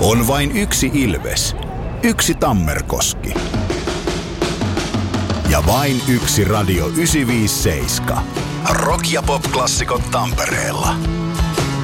On vain yksi Ilves, yksi Tammerkoski. Ja vain yksi Radio 957. Rock- ja pop-klassikot Tampereella.